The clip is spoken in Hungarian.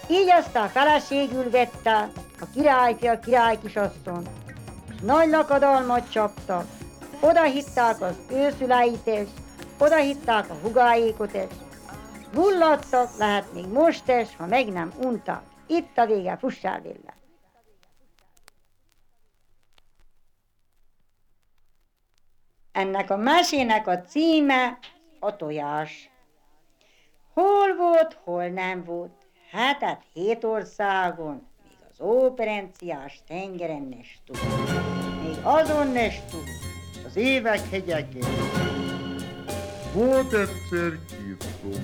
Így aztán feleségül vette a királyfia, királykisasszony, és nagy lakodalmat csaptak. Oda hitták az őszüleit is, oda hitták a hugáékot is. Vulladtak, lehet még most is, ha meg nem unták. Itt a vége, fussál Villa! Ennek a mesének a címe a tojás. Hol volt, hol nem volt. Hát 7 országon, még az óperenciás tengeren is tud. Még azon is tud. Az évek hegyekén. Volt egyszer 2